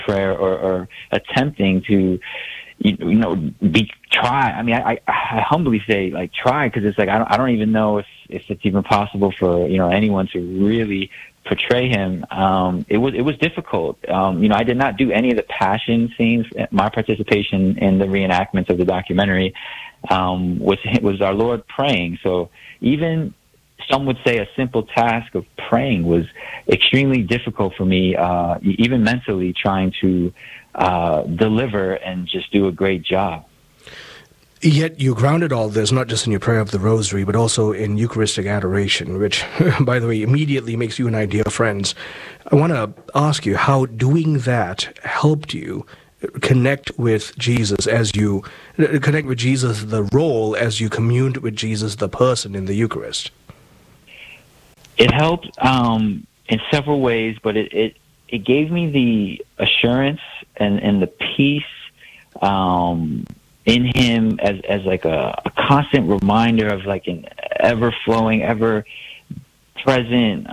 prayer or attempting to, try. I mean, I humbly say, like, try, because it's like I don't even know if it's even possible for anyone to really portray him. It was difficult. I did not do any of the passion scenes. My participation in the reenactments of the documentary was our Lord praying. So even some would say a simple task of praying was extremely difficult for me, even mentally, trying to deliver and just do a great job. Yet you grounded all this not just in your prayer of the Rosary, but also in Eucharistic adoration, which, by the way, immediately makes you and I dear friends. I want to ask you how doing that helped you connect with Jesus the role, as you communed with Jesus, the person, in the Eucharist. It helped in several ways, but it gave me the assurance and the peace in him as like a constant reminder of like an ever-flowing, ever-present.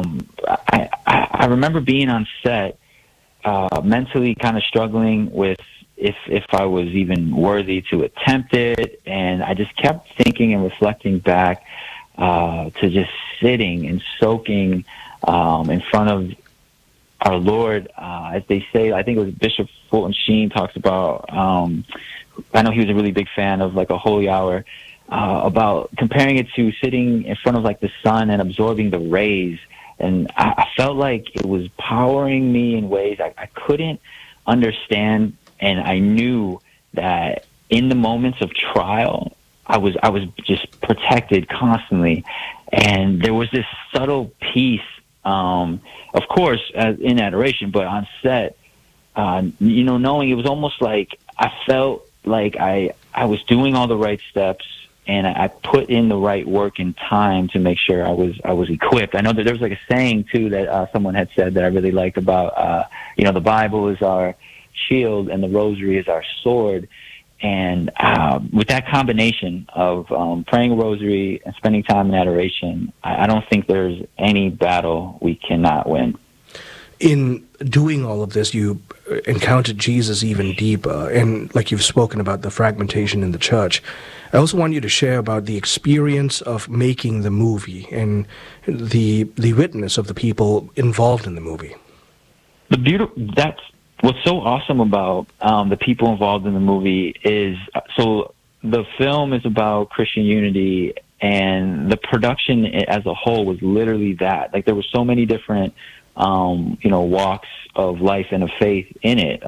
I remember being on set, mentally kind of struggling with if I was even worthy to attempt it, and I just kept thinking and reflecting back to just sitting and soaking in front of our Lord, as they say. I think it was Bishop Fulton Sheen talks about. I know he was a really big fan of like a holy hour, about comparing it to sitting in front of like the sun and absorbing the rays. And I felt like it was powering me in ways I couldn't understand. And I knew that in the moments of trial, I was just protected constantly. And there was this subtle peace, of course, in adoration, but on set, knowing it was almost like I felt like I was doing all the right steps, and I put in the right work and time to make sure I was equipped. I know that there was like a saying too that someone had said that I really liked about, the Bible is our shield and the Rosary is our sword. And with that combination of praying a Rosary and spending time in adoration, I don't think there's any battle we cannot win. In doing all of this, you encountered Jesus even deeper, and like you've spoken about the fragmentation in the church, I also want you to share about the experience of making the movie and the witness of the people involved in the movie. That's what's so awesome about the people involved in the movie is, so the film is about Christian unity, and the production as a whole was literally that. Like, there were so many different walks of life and of faith in it.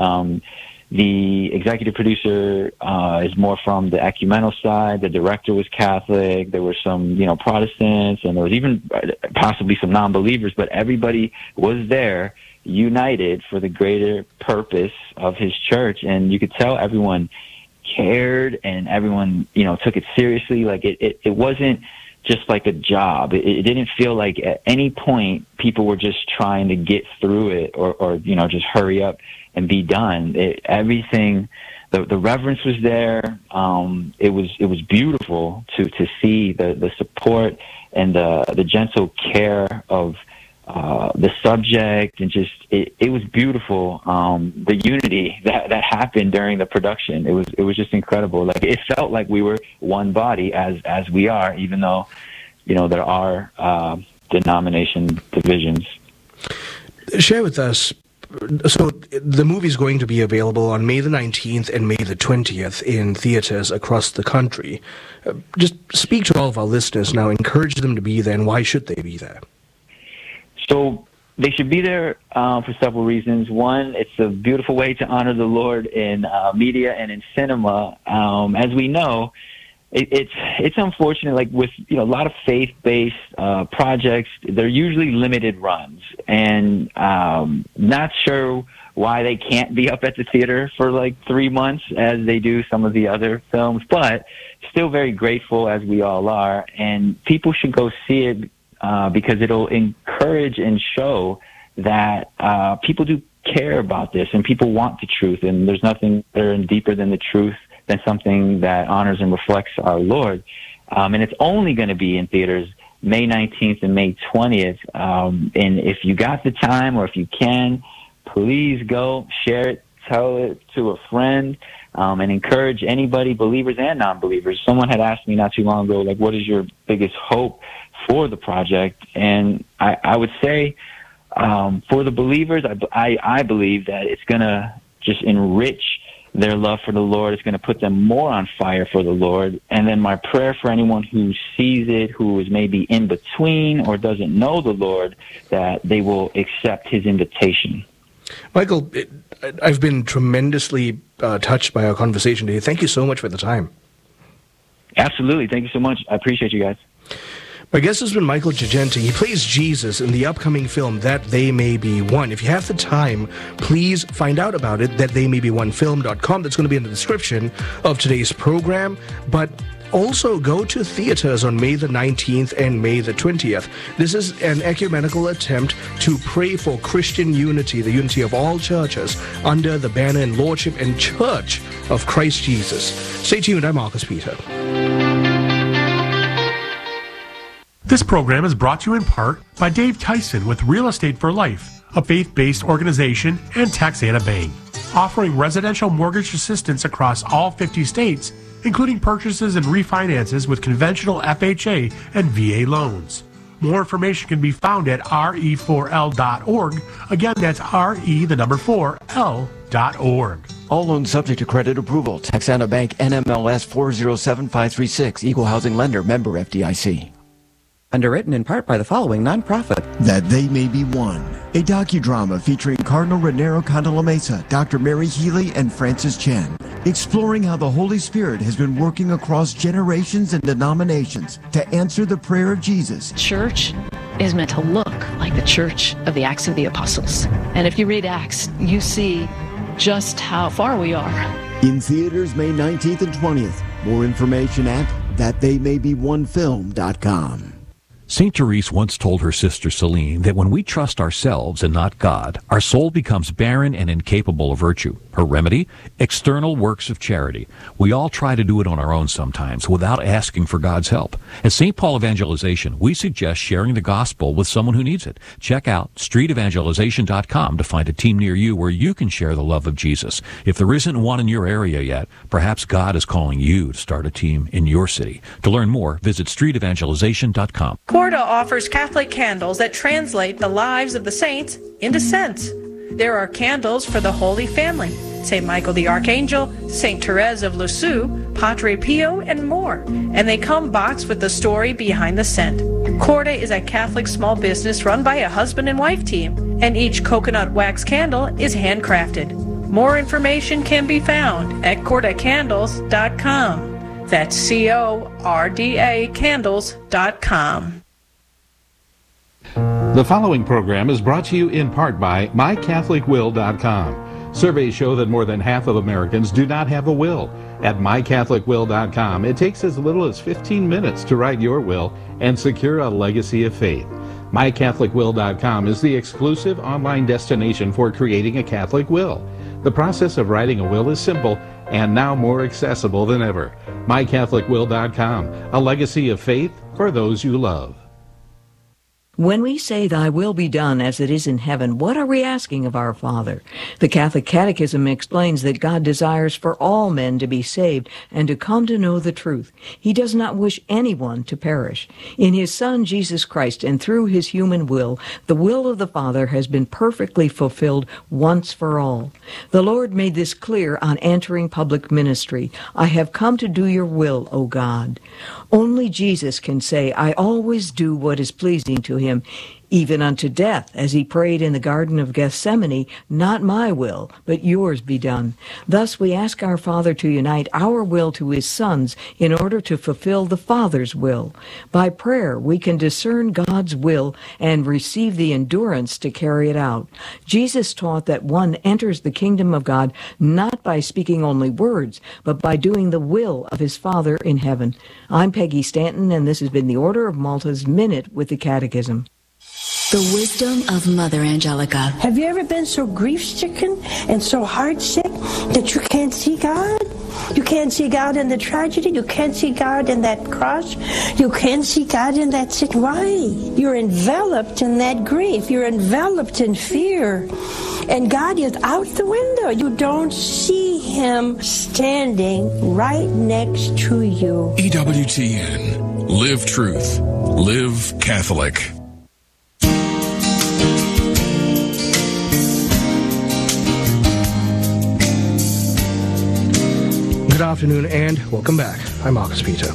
The executive producer is more from the ecumenical side. The director was Catholic. There were some, Protestants, and there was even possibly some non-believers, but everybody was there, united for the greater purpose of his church. And you could tell everyone cared, and everyone, took it seriously. Like, it wasn't just like a job. It didn't feel like at any point people were just trying to get through it or just hurry up and be done. Everything, the reverence was there. It was beautiful to see the support and the gentle care of the subject, and just it was beautiful. The unity that happened during the production, it was just incredible. Like, it felt like we were one body as we are, even though there are denomination divisions. Share with us. So the movie is going to be available on May the 19th and May the 20th in theaters across the country. Just speak to all of our listeners now. Encourage them to be there, and why should they be there? So they should be there for several reasons. One, it's a beautiful way to honor the Lord in media and in cinema. As we know, it's unfortunate, like with a lot of faith-based projects, they're usually limited runs, and not sure why they can't be up at the theater for like 3 months as they do some of the other films, but still very grateful, as we all are, and people should go see it because it'll encourage and show that people do care about this, and people want the truth, and there's nothing better and deeper than the truth than something that honors and reflects our Lord. And it's only going to be in theaters May 19th and May 20th. And if you got the time, or if you can, please go, share it, tell it to a friend, and encourage anybody, believers and non-believers. Someone had asked me not too long ago, like, what is your biggest hope for the project? And I would say, for the believers, I believe that it's going to just enrich their love for the Lord. It's going to put them more on fire for the Lord. And then my prayer for anyone who sees it, who is maybe in between or doesn't know the Lord, that they will accept his invitation. Michael, I've been tremendously touched by our conversation today. Thank you so much for the time. Absolutely. Thank you so much. I appreciate you guys. My guest has been Michael Girgenti. He plays Jesus in the upcoming film That They May Be One. If you have the time, please find out about it, thattheymaybeonefilm.com. That's going to be in the description of today's program. But also go to theaters on May the 19th and May the 20th. This is an ecumenical attempt to pray for Christian unity, the unity of all churches, under the banner and lordship and church of Christ Jesus. Stay tuned. I'm Marcus Peter. This program is brought to you in part by Dave Tyson with Real Estate for Life, a faith-based organization, and Taxana Bank, offering residential mortgage assistance across all 50 states, including purchases and refinances with conventional FHA and VA loans. More information can be found at re4l.org. Again, that's re4l.org. All loans subject to credit approval. Taxana Bank, NMLS 407536, Equal Housing Lender, member FDIC. Underwritten in part by the following nonprofit. That They May Be One, a docudrama featuring Cardinal Raniero Cantalamessa, Dr. Mary Healy, and Francis Chan, exploring how the Holy Spirit has been working across generations and denominations to answer the prayer of Jesus. Church is meant to look like the church of the Acts of the Apostles. And if you read Acts, you see just how far we are. In theaters May 19th and 20th. More information at thattheymaybeonefilm.com. St. Therese once told her sister Celine that when we trust ourselves and not God, our soul becomes barren and incapable of virtue. Her remedy? External works of charity. We all try to do it on our own sometimes without asking for God's help. At St. Paul Evangelization, we suggest sharing the gospel with someone who needs it. Check out streetevangelization.com to find a team near you where you can share the love of Jesus. If there isn't one in your area yet, perhaps God is calling you to start a team in your city. To learn more, visit streetevangelization.com. Corda offers Catholic candles that translate the lives of the saints into scents. There are candles for the Holy Family, St. Michael the Archangel, St. Therese of Lisieux, Padre Pio, and more. And they come boxed with the story behind the scent. Corda is a Catholic small business run by a husband and wife team, and each coconut wax candle is handcrafted. More information can be found at cordacandles.com. That's CORDA candles.com. The following program is brought to you in part by MyCatholicWill.com. Surveys show that more than half of Americans do not have a will. At MyCatholicWill.com, it takes as little as 15 minutes to write your will and secure a legacy of faith. MyCatholicWill.com is the exclusive online destination for creating a Catholic will. The process of writing a will is simple and now more accessible than ever. MyCatholicWill.com, a legacy of faith for those you love. When we say, "Thy will be done as it is in heaven," what are we asking of our Father? The Catholic Catechism explains that God desires for all men to be saved and to come to know the truth. He does not wish anyone to perish. In his Son, Jesus Christ, and through his human will, the will of the Father has been perfectly fulfilled once for all. The Lord made this clear on entering public ministry. "I have come to do your will, O God." Only Jesus can say, "I always do what is pleasing to him, even unto death," as he prayed in the Garden of Gethsemane, "Not my will, but yours be done." Thus we ask our Father to unite our will to his Son's in order to fulfill the Father's will. By prayer, we can discern God's will and receive the endurance to carry it out. Jesus taught that one enters the kingdom of God not by speaking only words, but by doing the will of his Father in heaven. I'm Peggy Stanton, and this has been the Order of Malta's Minute with the Catechism. The wisdom of Mother Angelica. Have you ever been so grief-stricken and so heart-sick that you can't see God? You can't see God in the tragedy. You can't see God in that cross. You can't see God in that sin. Why? You're enveloped in that grief. You're enveloped in fear. And God is out the window. You don't see Him standing right next to you. EWTN. Live truth. Live Catholic. Good afternoon and welcome back. I'm Marcus Peter.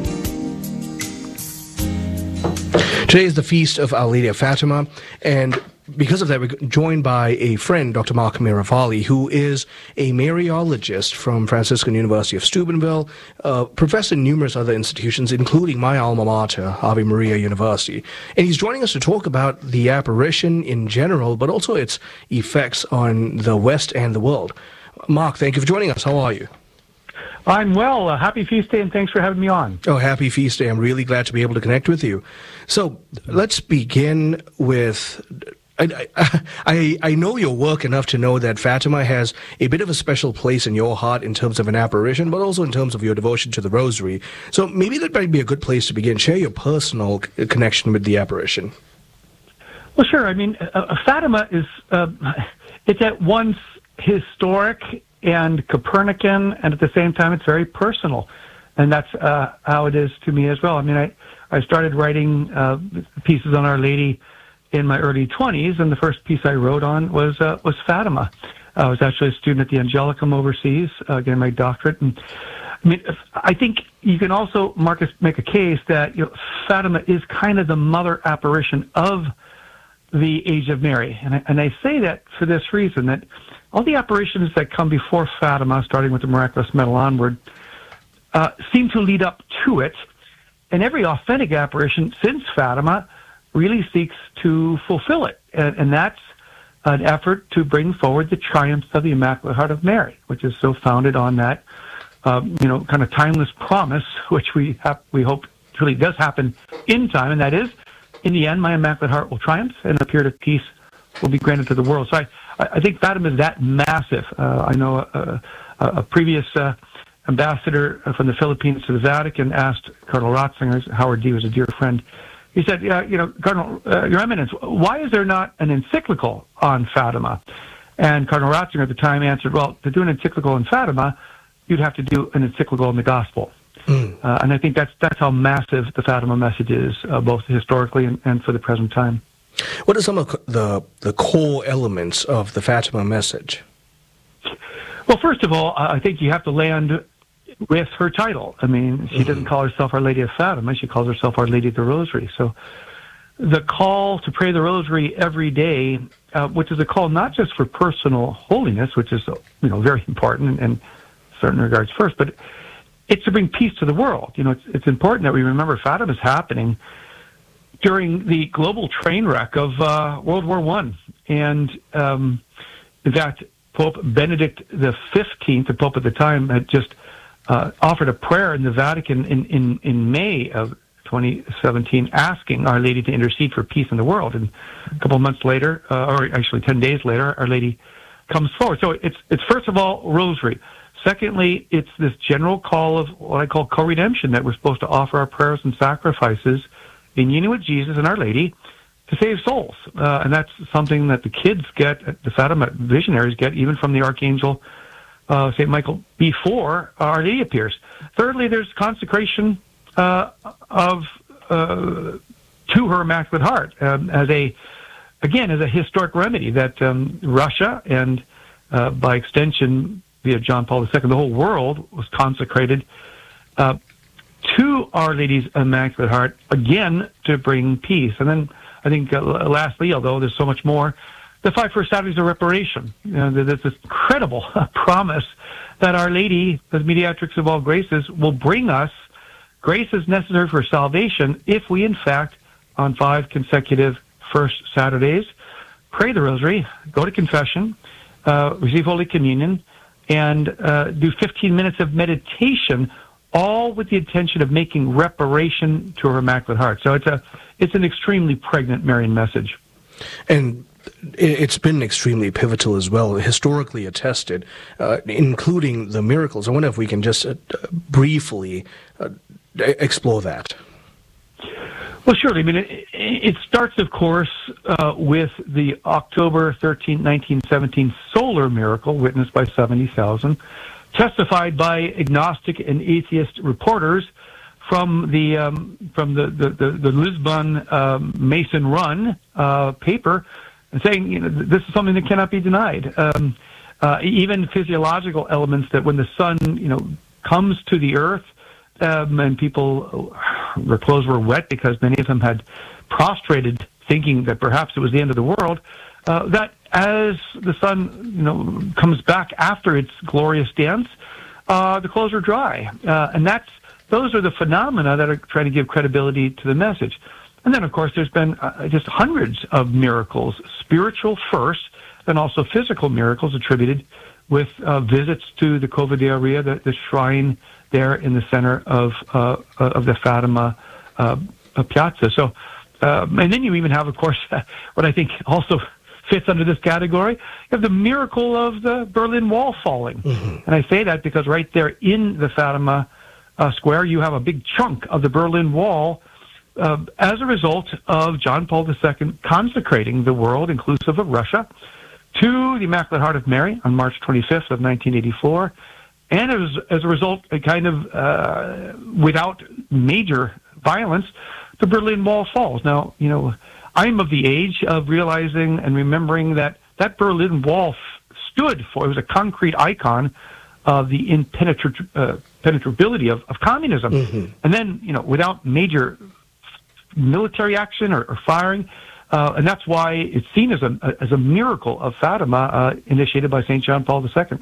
Today is the feast of Our Lady of Fatima, and because of that, we're joined by a friend, Dr. Mark Miravalle, who is a Mariologist from Franciscan University of Steubenville, professor in numerous other institutions, including my alma mater, Ave Maria University. And he's joining us to talk about the apparition in general, but also its effects on the West and the world. Mark, thank you for joining us. How are you? I'm well. Happy Feast Day, and thanks for having me on. Oh, happy Feast Day. I'm really glad to be able to connect with you. So let's begin with... I know your work enough to know that Fatima has a bit of a special place in your heart in terms of an apparition, but also in terms of your devotion to the Rosary. So maybe that might be a good place to begin. Share your personal connection with the apparition. Well, sure. I mean, Fatima is, it's at once historic and Copernican, and at the same time, it's very personal. And that's how it is to me as well. I mean, I started writing pieces on Our Lady in my early 20s, and the first piece I wrote on was Fatima. I was actually a student at the Angelicum overseas, getting my doctorate. And I mean, I think you can also, Marcus, make a case that Fatima is kind of the mother apparition of the Age of Mary. And I say that for this reason, that all the apparitions that come before Fatima, starting with the Miraculous Medal onward, seem to lead up to it. And every authentic apparition since Fatima really seeks to fulfill it. And that's an effort to bring forward the triumphs of the Immaculate Heart of Mary, which is so founded on that, kind of timeless promise, which we hope truly does happen in time. And that is, in the end, my Immaculate Heart will triumph and a period of peace will be granted to the world. So I think Fatima is that massive. I know a previous ambassador from the Philippines to the Vatican asked Cardinal Ratzinger, Howard D. was a dear friend, he said, Cardinal, Your Eminence, why is there not an encyclical on Fatima? And Cardinal Ratzinger at the time answered, well, to do an encyclical on Fatima, you'd have to do an encyclical on the Gospel. And I think that's how massive the Fatima message is, both historically and for the present time. What are some of the core elements of the Fatima message? Well, first of all, I think you have to land with her title. I mean, she doesn't call herself Our Lady of Fatima. She calls herself Our Lady of the Rosary. So the call to pray the Rosary every day, which is a call not just for personal holiness, which is, very important in certain regards first, but it's to bring peace to the world. It's important that we remember Fatima's happening during the global train wreck of World War I. And in fact, Pope Benedict XV, the Pope at the time, had just offered a prayer in the Vatican in May of 2017, asking Our Lady to intercede for peace in the world. And a couple of months later, or actually 10 days later, Our Lady comes forward. So it's first of all, Rosary. Secondly, it's this general call of what I call co-redemption, that we're supposed to offer our prayers and sacrifices in union with Jesus and Our Lady to save souls. And that's something that the kids get, the Fatima visionaries get, even from the Archangel St. Michael before Our Lady appears. Thirdly, there's consecration to her Immaculate Heart as a historic remedy that Russia and by extension via John Paul II, the whole world was consecrated to Our Lady's Immaculate Heart, again, to bring peace. And then I think lastly, although there's so much more, the 5 First Saturdays of Reparation. There's this incredible promise that Our Lady, the mediatrix of all graces, will bring us graces necessary for salvation if we, in fact, on 5 consecutive First Saturdays, pray the Rosary, go to confession, receive Holy Communion, and do 15 minutes of meditation, all with the intention of making reparation to her Immaculate Heart. So it's an extremely pregnant Marian message. And it's been extremely pivotal as well, historically attested, including the miracles. I wonder if we can just briefly explore that. Well, surely. I mean, it starts, of course, with the October 13, 1917 solar miracle witnessed by 70,000, testified by agnostic and atheist reporters from the Lisbon Mason Run paper, saying this is something that cannot be denied. Even physiological elements that when the sun comes to the earth, and people, their clothes were wet because many of them had prostrated, thinking that perhaps it was the end of the world. That as the sun, comes back after its glorious dance, the clothes are dry, and those are the phenomena that are trying to give credibility to the message. And then, of course, there's been just hundreds of miracles, spiritual first, and also physical miracles attributed with visits to the Cova de Iria, the shrine there in the center of the Fatima piazza. So, and then you even have, of course, what I think also fits under this category. You have the miracle of the Berlin Wall falling. Mm-hmm. And I say that because right there in the Fatima Square, you have a big chunk of the Berlin Wall as a result of John Paul II consecrating the world, inclusive of Russia, to the Immaculate Heart of Mary on March 25th of 1984. And as a result, kind of without major violence, the Berlin Wall falls. Now, I'm of the age of realizing and remembering that Berlin Wall stood for, it was a concrete icon of the impenetrability of communism. Mm-hmm. And then, without major military action or firing, and that's why it's seen as a miracle of Fatima initiated by St. John Paul II.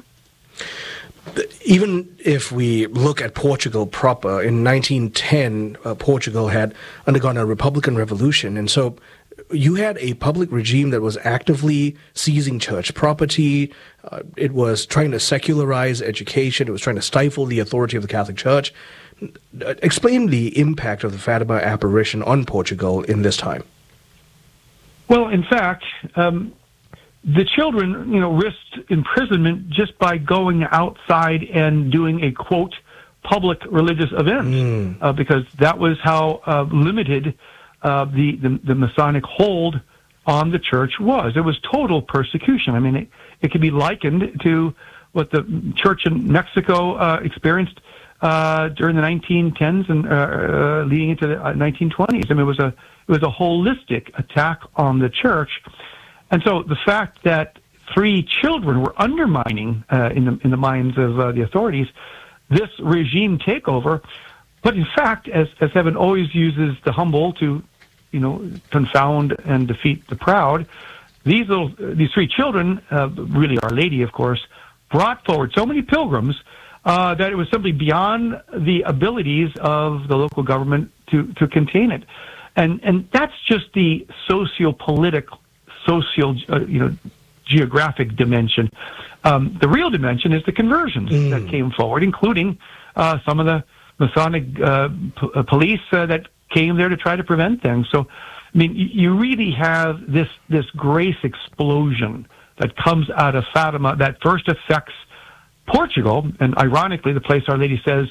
Even if we look at Portugal proper, in 1910, Portugal had undergone a Republican revolution, and so you had a public regime that was actively seizing church property. It was trying to secularize education. It was trying to stifle the authority of the Catholic Church. Explain the impact of the Fatima apparition on Portugal in this time. Well, in fact, the children, risked imprisonment just by going outside and doing a, quote, public religious event, because that was how limited the Masonic hold on the church was. It was total persecution. I mean, it could be likened to what the church in Mexico experienced during the 1910s and leading into the 1920s. I mean, it was a holistic attack on the church. And so the fact that 3 children were undermining in the minds of the authorities this regime takeover, but in fact, as heaven always uses the humble to, confound and defeat the proud, these 3 children, really Our Lady, of course, brought forward so many pilgrims that it was simply beyond the abilities of the local government to contain it. And that's just the socio-political, geographic dimension. The real dimension is the conversions that came forward, including some of the Masonic police that came there to try to prevent things. So, I mean, you really have this grace explosion that comes out of Fatima that first affects Portugal, and ironically, the place Our Lady says,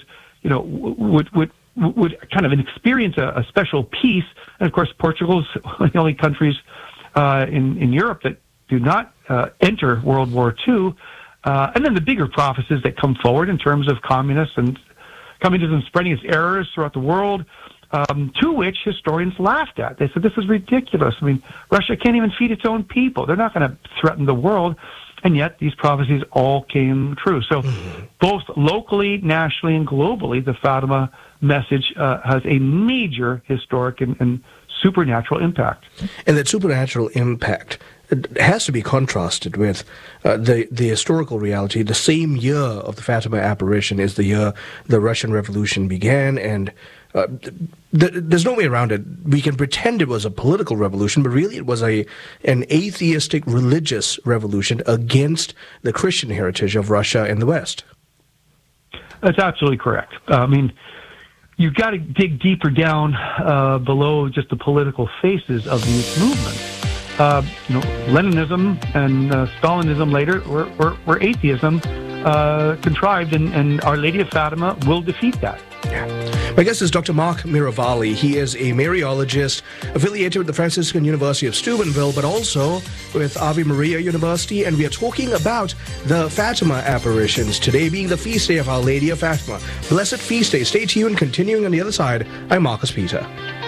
would kind of experience a special peace. And of course, Portugal's one of the only countries in Europe that do not enter World War II. And then the bigger prophecies that come forward in terms of communism spreading its errors throughout the world, to which historians laughed at. They said, this is ridiculous. I mean, Russia can't even feed its own people. They're not going to threaten the world. And yet these prophecies all came true. So both locally, nationally, and globally, the Fatima message has a major historic and supernatural impact. And that supernatural impact has to be contrasted with the historical reality. The same year of the Fatima apparition is the year the Russian Revolution began, and there's no way around it. We can pretend it was a political revolution, but really it was an atheistic religious revolution against the Christian heritage of Russia and the West. That's absolutely correct. I mean, you've got to dig deeper down below just the political faces of these movements. Leninism and Stalinism later were atheism contrived, and Our Lady of Fatima will defeat that. Yeah. My guest is Dr. Mark Miravalle. He is a Mariologist affiliated with the Franciscan University of Steubenville, but also with Ave Maria University, and we are talking about the Fatima apparitions, today being the feast day of Our Lady of Fatima. Blessed feast day. Stay tuned. Continuing on the other side, I'm Marcus Peter.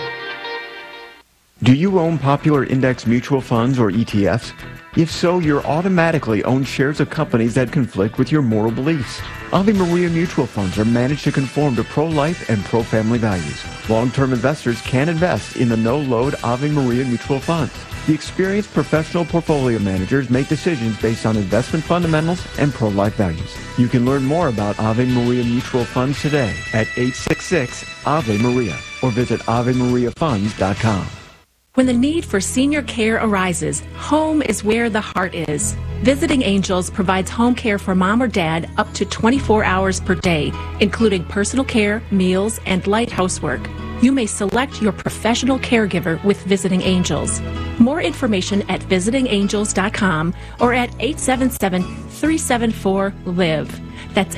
Do you own popular index mutual funds or ETFs? If so, you're automatically own shares of companies that conflict with your moral beliefs. Ave Maria mutual funds are managed to conform to pro-life and pro-family values. Long-term investors can invest in the no-load Ave Maria mutual funds. The experienced professional portfolio managers make decisions based on investment fundamentals and pro-life values. You can learn more about Ave Maria mutual funds today at 866-AVE-MARIA or visit AveMariaFunds.com. When the need for senior care arises, home is where the heart is. Visiting Angels provides home care for mom or dad up to 24 hours per day, including personal care, meals, and light housework. You may select your professional caregiver with Visiting Angels. More information at visitingangels.com or at 877-374-LIVE. That's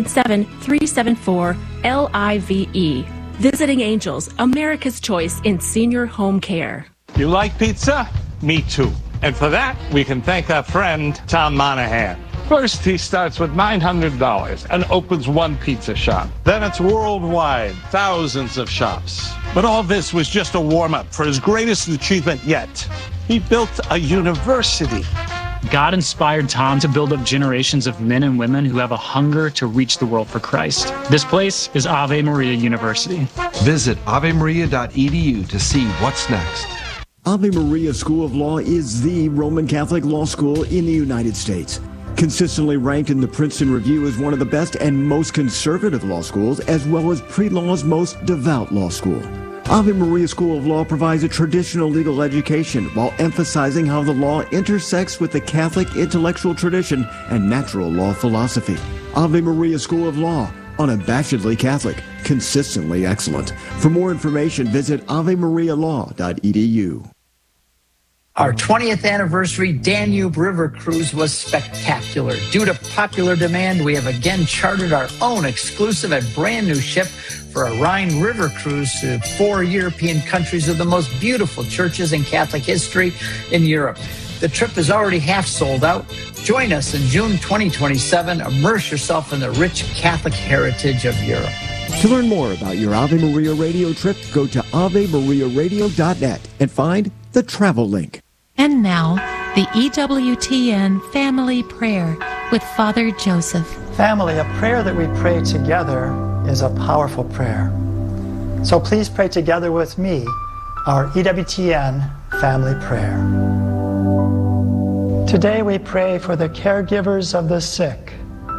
877-374-LIVE. Visiting Angels, America's choice in senior home care. You like pizza? Me too. And for that, we can thank our friend, Tom Monahan. First, he starts with $900 and opens one pizza shop. Then it's worldwide, thousands of shops. But all this was just a warm-up for his greatest achievement yet. He built a university. God inspired Tom to build up generations of men and women who have a hunger to reach the world for Christ. This place is Ave Maria University. Visit avemaria.edu to see what's next. Ave Maria School of Law is the Roman Catholic law school in the United States. Consistently ranked in the Princeton Review as one of the best and most conservative law schools, as well as pre-law's most devout law school. Ave Maria School of Law provides a traditional legal education while emphasizing how the law intersects with the Catholic intellectual tradition and natural law philosophy. Ave Maria School of Law, unabashedly Catholic, consistently excellent. For more information, visit avemarialaw.edu. Our 20th anniversary Danube River Cruise was spectacular. Due to popular demand, we have again chartered our own exclusive and brand new ship for a Rhine River cruise to 4 European countries with the most beautiful churches in Catholic history in Europe. The trip is already half sold out. Join us in June 2027. Immerse yourself in the rich Catholic heritage of Europe. To learn more about your Ave Maria radio trip, go to avemariaradio.net and find the travel link. And now, the EWTN Family Prayer with Father Joseph. Family, a prayer that we pray together is a powerful prayer. So please pray together with me our EWTN Family Prayer. Today we pray for the caregivers of the sick.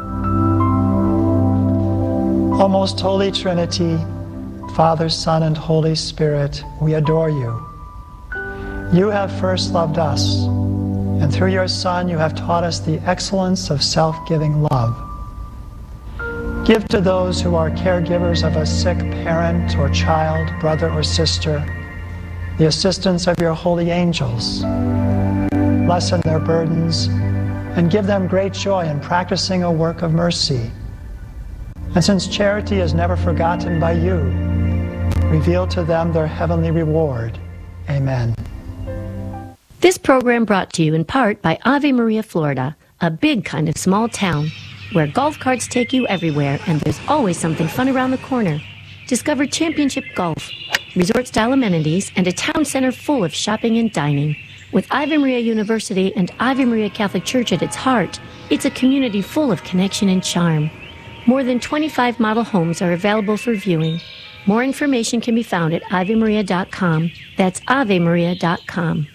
O most Holy Trinity, Father, Son, and Holy Spirit, we adore you. You have first loved us, and through your Son you have taught us the excellence of self-giving love. Give to those who are caregivers of a sick parent or child, brother or sister, the assistance of your holy angels. Lessen their burdens and give them great joy in practicing a work of mercy. And since charity is never forgotten by you, reveal to them their heavenly reward. Amen. This program brought to you in part by Ave Maria, Florida, a big kind of small town where golf carts take you everywhere and there's always something fun around the corner. Discover championship golf, resort-style amenities, and a town center full of shopping and dining. With Ave Maria University and Ave Maria Catholic Church at its heart, it's a community full of connection and charm. More than 25 model homes are available for viewing. More information can be found at avemaria.com. That's avemaria.com.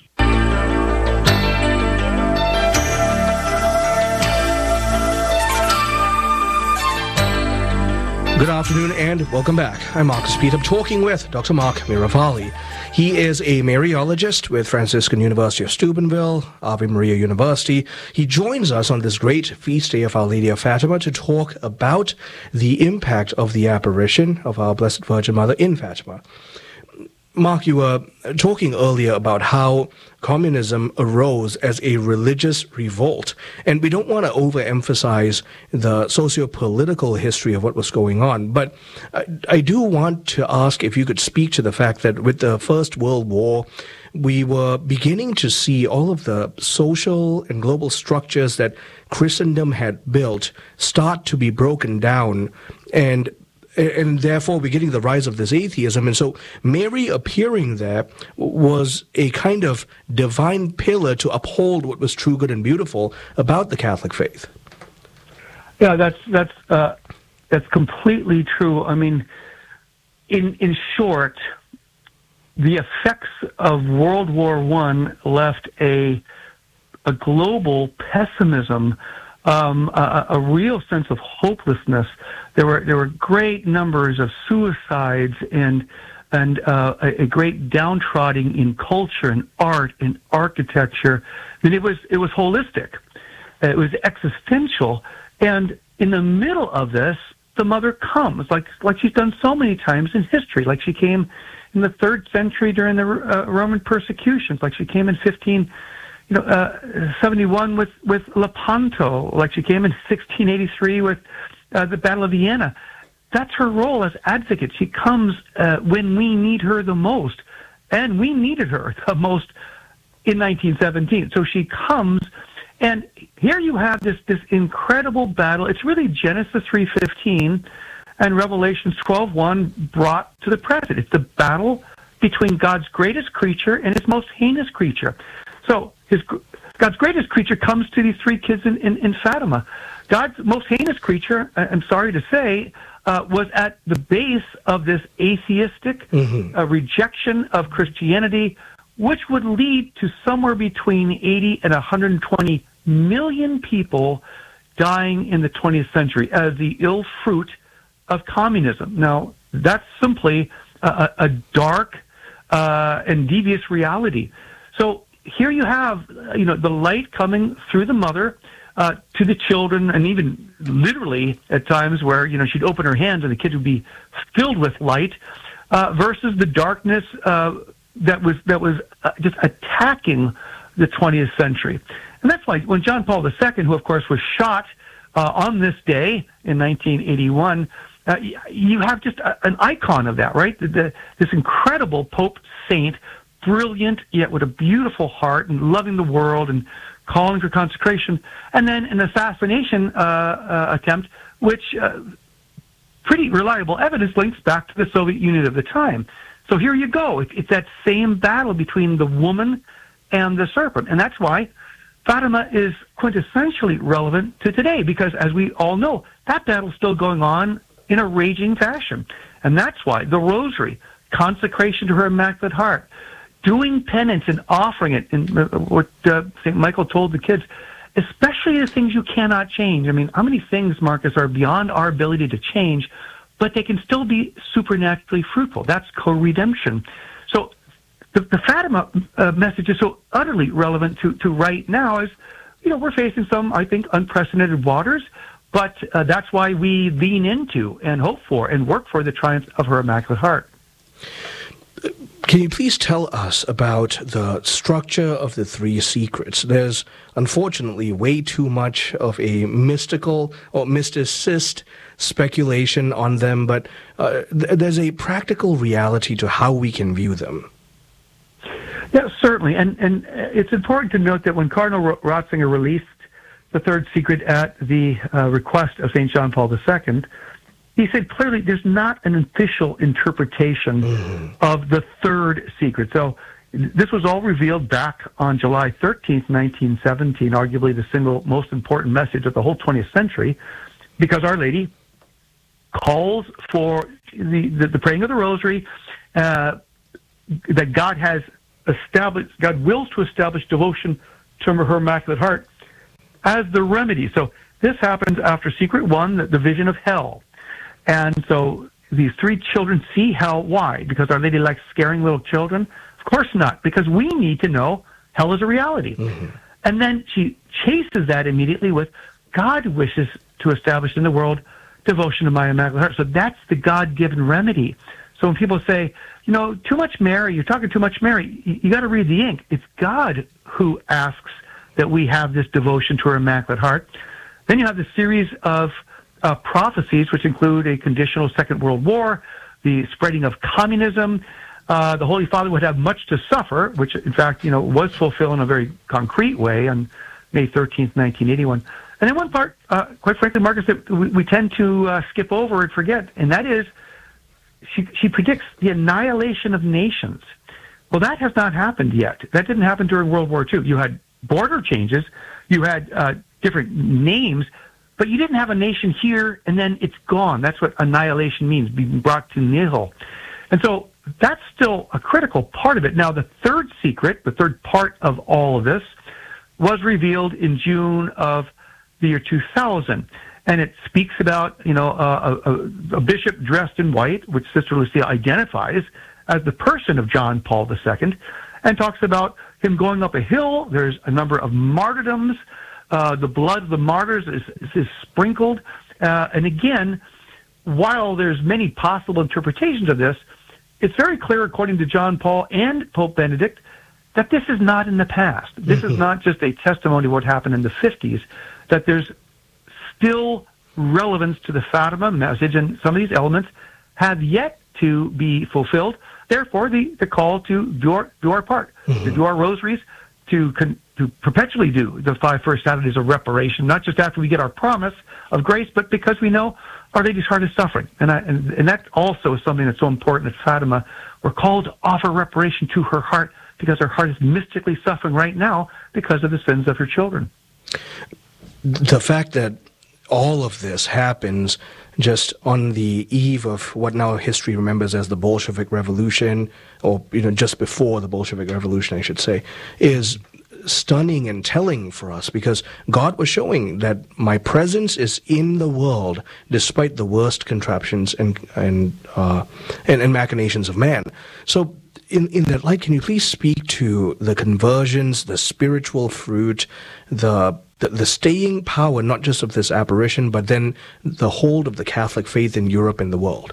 Good afternoon and welcome back. I'm Marcus Peter. I'm talking with Dr. Mark Miravalle. He is a Mariologist with Franciscan University of Steubenville, Ave Maria University. He joins us on this great feast day of Our Lady of Fatima to talk about the impact of the apparition of our Blessed Virgin Mother in Fatima. Mark, you were talking earlier about how communism arose as a religious revolt, and we don't want to overemphasize the socio-political history of what was going on, but I do want to ask if you could speak to the fact that with the First World War, we were beginning to see all of the social and global structures that Christendom had built start to be broken down, and therefore we're getting the rise of this atheism. And so Mary appearing there was a kind of divine pillar to uphold what was true, good, and beautiful about the Catholic faith. Yeah, that's completely true. I mean, in short, the effects of World War I left a global pessimism, a real sense of hopelessness. There were great numbers of suicides and a great downtrodden in culture and art and architecture. I mean, it was holistic. It was existential. And in the middle of this, the mother comes, like she's done so many times in history. Like she came in the 3rd century during the Roman persecutions. Like she came in 71 with Lepanto. Like she came in 1683 with the Battle of Vienna. That's her role as advocate. She comes when we need her the most, and we needed her the most in 1917. So she comes, and here you have this incredible battle. It's really Genesis 3:15 and Revelation 12:1 brought to the present. It's the battle between God's greatest creature and his most heinous creature. So God's greatest creature comes to these 3 kids in Fatima. God's most heinous creature, I'm sorry to say, was at the base of this atheistic rejection of Christianity, which would lead to somewhere between 80 and 120 million people dying in the 20th century as the ill fruit of communism. Now, that's simply a dark and devious reality. So here you have, the light coming through the mother to the children, and even literally at times where, she'd open her hands and the kids would be filled with light, versus the darkness that was just attacking the 20th century. And that's why when John Paul II, who of course was shot on this day in 1981, you have just an icon of that, right? This incredible Pope saint, brilliant, yet with a beautiful heart and loving the world and calling for consecration, and then an assassination attempt, which pretty reliable evidence links back to the Soviet Union of the time. So here you go. It's that same battle between the woman and the serpent. And that's why Fatima is quintessentially relevant to today, because as we all know, that battle's still going on in a raging fashion. And that's why the rosary, consecration to her Immaculate Heart, doing penance and offering it, and what St. Michael told the kids, especially the things you cannot change. I mean, how many things, Marcus, are beyond our ability to change, but they can still be supernaturally fruitful? That's co-redemption. So the Fatima message is so utterly relevant to right now, as we're facing some, I think, unprecedented waters, but that's why we lean into and hope for and work for the triumph of her Immaculate Heart. Can you please tell us about the structure of the 3 secrets? There's unfortunately way too much of a mystical or mysticist speculation on them, but there's a practical reality to how we can view them. Yeah, certainly. And it's important to note that when Cardinal Ratzinger released the 3rd secret at the request of St. John Paul II, he said clearly there's not an official interpretation of the 3rd secret. So this was all revealed back on July 13th, 1917, arguably the single most important message of the whole 20th century, because Our Lady calls for the praying of the Rosary, that God has established, God wills to establish devotion to her Immaculate Heart as the remedy. So this happens after Secret 1, the vision of hell. And so these 3 children see hell. Why? Because Our Lady likes scaring little children? Of course not, because we need to know hell is a reality. And then she chases that immediately with, God wishes to establish in the world devotion to my Immaculate Heart. So that's the God-given remedy. So when people say, too much Mary, you're talking too much Mary, you got to read the ink. It's God who asks that we have this devotion to her Immaculate Heart. Then you have the series of prophecies, which include a conditional Second World War, the spreading of communism. The Holy Father would have much to suffer, which, in fact, was fulfilled in a very concrete way on May 13th, 1981. And then one part, quite frankly, Marcus, that we tend to skip over and forget, and that is she predicts the annihilation of nations. Well, that has not happened yet. That didn't happen during World War II. You had border changes, you had different names, but you didn't have a nation here and then it's gone. That's what annihilation means, being brought to nihil. And so that's still a critical part of it. Now, the third secret, the third part of all of this, was revealed in June of the year 2000. And it speaks about, a bishop dressed in white, which Sister Lucia identifies as the person of John Paul II, and talks about him going up a hill. There's a number of martyrdoms. The blood of the martyrs is sprinkled. And again, while there's many possible interpretations of this, it's very clear, according to John Paul and Pope Benedict, that this is not in the past. This is not just a testimony of what happened in the 50s, that there's still relevance to the Fatima message, and some of these elements have yet to be fulfilled. Therefore, the call to do our part, to do our rosaries, to perpetually do the 5 first Saturdays of reparation, not just after we get our promise of grace, but because we know Our Lady's heart is suffering. And that also is something that's so important at Fatima. We're called to offer reparation to her heart because her heart is mystically suffering right now because of the sins of her children. The fact that all of this happens just on the eve of what now history remembers as the Bolshevik Revolution, or just before the Bolshevik Revolution, I should say, is stunning and telling for us, because God was showing that my presence is in the world despite the worst contraptions and machinations of man. So in that light, can you please speak to the conversions, the spiritual fruit, the staying power, not just of this apparition, but then the hold of the Catholic faith in Europe and the world?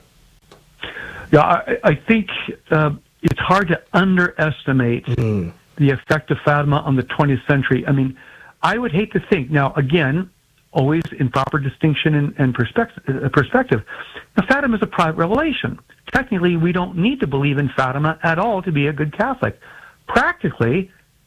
Yeah, I think it's hard to underestimate the effect of Fatima on the 20th century. I mean, I would hate to think, now again, always in proper distinction and perspective, now, Fatima is a private revelation. Technically, we don't need to believe in Fatima at all to be a good Catholic. Practically,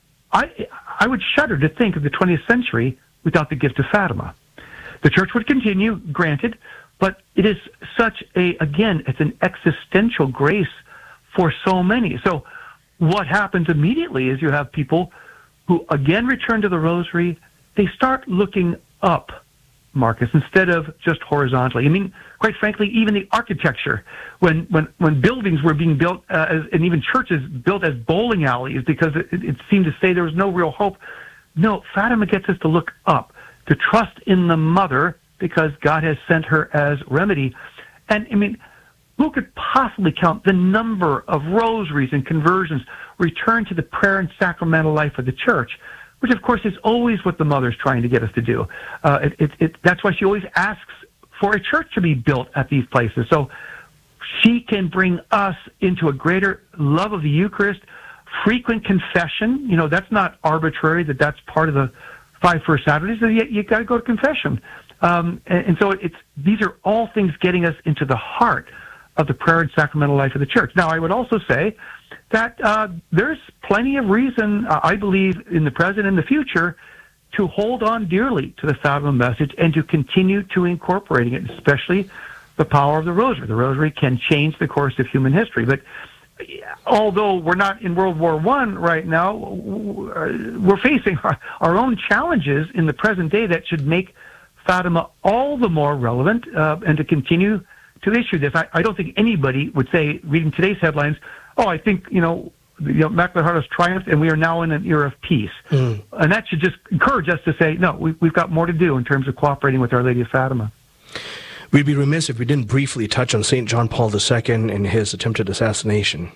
I would shudder to think of the 20th century without the gift of Fatima. The Church would continue, granted, but it is such it's an existential grace for so many. So what happens immediately is you have people who again return to the Rosary. They start looking up, Marcus, instead of just horizontally. I mean, quite frankly, even the architecture, when buildings were being built, and even churches built as bowling alleys because it seemed to say there was no real hope. No, Fatima gets us to look up, to trust in the Mother because God has sent her as remedy. And, I mean, who could possibly count the number of rosaries and conversions returned to the prayer and sacramental life of the Church, which, of course, is always what the Mother's trying to get us to do. That's why she always asks for a church to be built at these places. So she can bring us into a greater love of the Eucharist, frequent confession. That's not arbitrary, that's part of the 5 first Saturdays. You got to go to confession. And so these are all things getting us into the heart of the prayer and sacramental life of the Church. Now, I would also say that there's plenty of reason, I believe, in the present and the future, to hold on dearly to the Fatima message and to continue to incorporating it, especially the power of the Rosary. The Rosary can change the course of human history. But although we're not in World War I right now, we're facing our own challenges in the present day that should make Fatima all the more relevant, and to continue to issue this. I don't think anybody would say, reading today's headlines, I think, Immaculate Heart has triumphed and we are now in an era of peace. And that should just encourage us to say, no, we've got more to do in terms of cooperating with Our Lady of Fatima. We'd be remiss if we didn't briefly touch on St. John Paul II and his attempted assassination.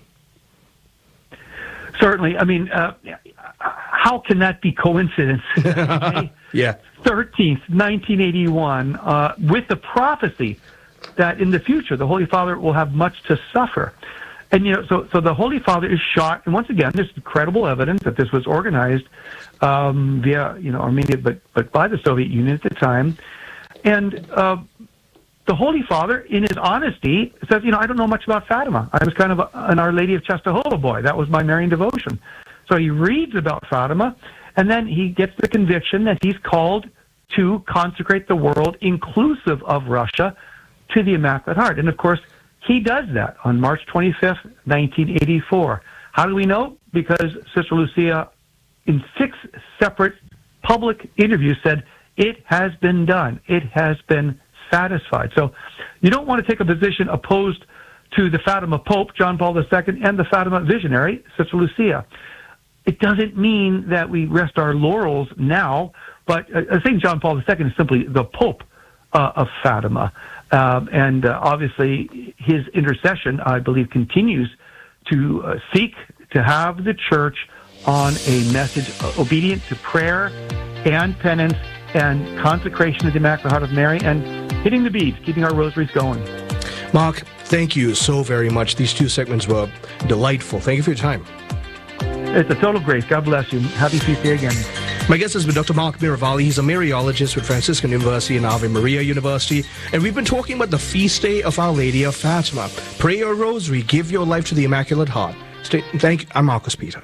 Certainly. I mean, how can that be coincidence? Yeah. 13th, 1981, with the prophecy that in the future the Holy Father will have much to suffer. And, so the Holy Father is shot, and once again, there's credible evidence that this was organized via, Armenia, but by the Soviet Union at the time. And the Holy Father, in his honesty, says, I don't know much about Fatima. I was kind of an Our Lady of Czestochowa boy. That was my Marian devotion. So he reads about Fatima, and then he gets the conviction that he's called to consecrate the world, inclusive of Russia, to the Immaculate Heart. And, of course, he does that on March 25th, 1984. How do we know? Because Sister Lucia, in 6 separate public interviews, said, it has been done. It has been satisfied. So you don't want to take a position opposed to the Fatima Pope, John Paul II, and the Fatima visionary, Sister Lucia. It doesn't mean that we rest our laurels now, but St. John Paul II is simply the Pope of Fatima. And obviously, his intercession, I believe, continues to seek to have the Church on a message obedient to prayer and penance and consecration of the Immaculate Heart of Mary and hitting the beads, keeping our rosaries going. Mark, thank you so very much. These 2 segments were delightful. Thank you for your time. It's a total grace. God bless you. Happy feast day again. My guest has been Dr. Mark Miravalle. He's a Mariologist with Franciscan University and Ave Maria University. And we've been talking about the feast day of Our Lady of Fatima. Pray your rosary. Give your life to the Immaculate Heart. I'm Marcus Peter.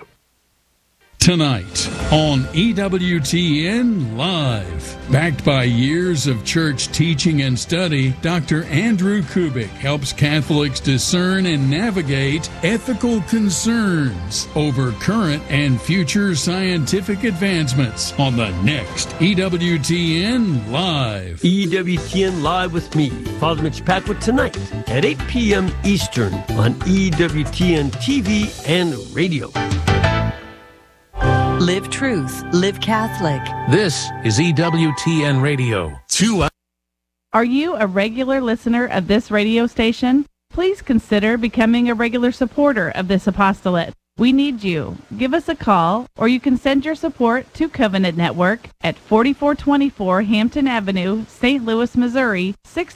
Tonight on EWTN Live. Backed by years of church teaching and study, Dr. Andrew Kubik helps Catholics discern and navigate ethical concerns over current and future scientific advancements on the next EWTN Live. EWTN Live with me, Father Mitch Patrick, tonight at 8 p.m. Eastern on EWTN TV and radio. Live truth, live Catholic. This is EWTN Radio. Are you a regular listener of this radio station? Please consider becoming a regular supporter of this apostolate. We need you. Give us a call, or you can send your support to Covenant Network at 4424 Hampton Avenue, St. Louis, Missouri,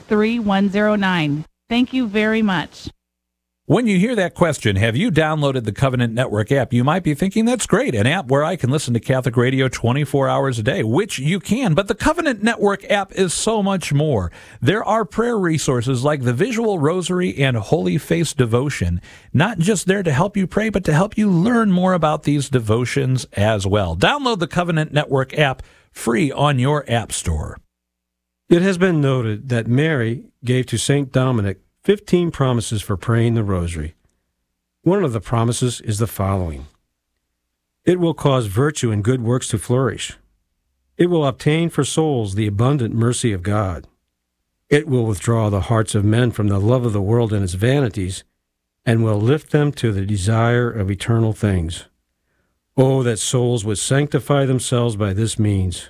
63109. Thank you very much. When you hear that question, have you downloaded the Covenant Network app? You might be thinking, that's great, an app where I can listen to Catholic radio 24 hours a day, which you can, but the Covenant Network app is so much more. There are prayer resources like the Visual Rosary and Holy Face Devotion, not just there to help you pray, but to help you learn more about these devotions as well. Download the Covenant Network app free on your app store. It has been noted that Mary gave to St. Dominic 15 promises for praying the rosary. One of the promises is the following. It will cause virtue and good works to flourish. It will obtain for souls the abundant mercy of God. It will withdraw the hearts of men from the love of the world and its vanities, and will lift them to the desire of eternal things. Oh, that souls would sanctify themselves by this means.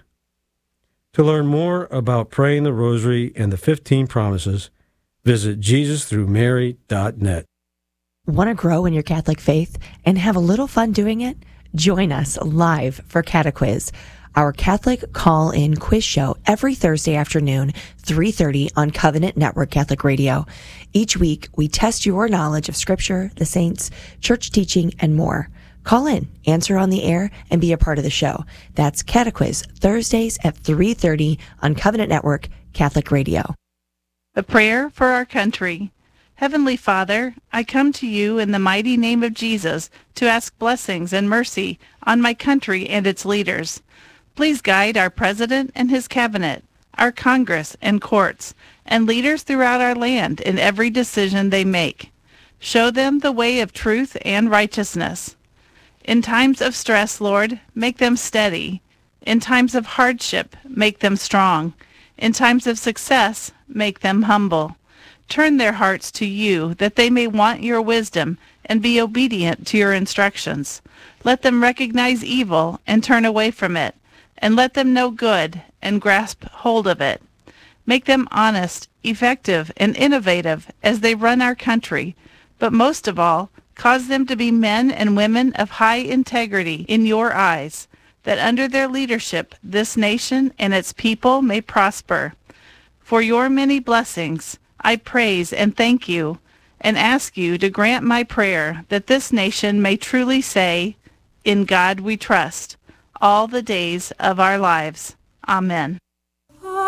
To learn more about praying the rosary and the 15 promises, visit JesusThroughMary.net. Want to grow in your Catholic faith and have a little fun doing it? Join us live for Catequiz, our Catholic call-in quiz show every Thursday afternoon, 3:30 on Covenant Network Catholic Radio. Each week, we test your knowledge of Scripture, the saints, church teaching, and more. Call in, answer on the air, and be a part of the show. That's Catequiz, Thursdays at 3:30 on Covenant Network Catholic Radio. The prayer for our country. Heavenly Father, I come to you in the mighty name of Jesus to ask blessings and mercy on my country and its leaders. Please guide our president and his cabinet, our Congress and courts, and leaders throughout our land in every decision they make. Show them the way of truth and righteousness. In times of stress, Lord, make them steady. In times of hardship, make them strong. In times of success, make them humble. Turn their hearts to you, that they may want your wisdom and be obedient to your instructions. Let them recognize evil and turn away from it, and let them know good and grasp hold of it. Make them honest, effective, and innovative as they run our country, but most of all, cause them to be men and women of high integrity in your eyes, that under their leadership this nation and its people may prosper. For your many blessings, I praise and thank you and ask you to grant my prayer that this nation may truly say, "In God we trust," all the days of our lives. Amen.